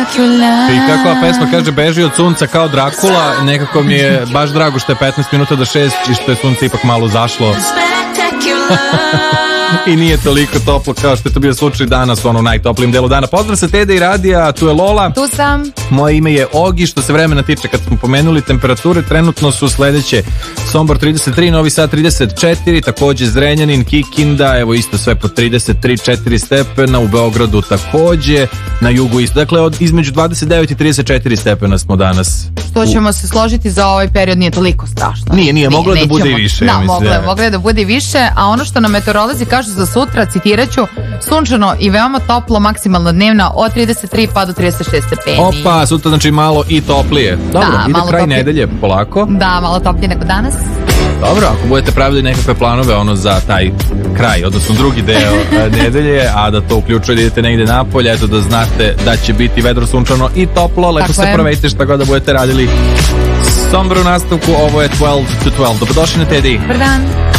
I kako ova pesma kaže, beži od sunca kao Drakula, nekako mi je baš drago što je 15 minuta do 6 i što je sunce ipak malo zašlo. I nije toliko toplo kao što je to bio slučaj danas u onom najtoplijim delu dana. Pozdrav sa Tede i Radija, tu je Lola. Tu sam. Moje ime je Ogi, što se vremena tiče, kad smo pomenuli temperature, trenutno su sledeće: Sombor 33, Novi Sad 34, takođe Zrenjanin, Kikinda, evo isto sve po 33-4 stepena, u Beogradu takođe, na jugu isto. Dakle, između 29 i 34 stepena smo danas. Što ćemo se složiti, za ovaj period nije toliko strašno. Nije, moglo da bude i više. Da, moglo je da bude i više, a ono što nam meteorolozi kažu za sutra, citiraću, sunčano i veoma toplo, maksimalna dnevna od 33 pa do 36 stepeni. Opa, sutra znači malo i toplije. Dobro, ide kraj nedelje, polako. Da, malo toplije nego danas. Dobro, ako budete pravili nekakve planove za taj kraj, odnosno drugi deo nedelje, a da to uključuje da idete negde napolje, eto da znate da će biti vedro, sunčano i toplo, lepo se provedite šta god da budete radili. Sombor u nastavku, ovo je 12 to 12. Dobrodošli na Teddy. Dobar dan.